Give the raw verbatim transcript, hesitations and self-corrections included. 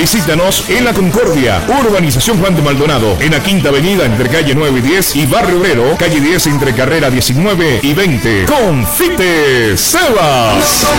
Visítanos en La Concordia, Urbanización Juan de Maldonado, en la Quinta Avenida entre calle nueve y diez y Barrio Obrero, calle diez entre carrera diecinueve y veinte. Confite Sebas.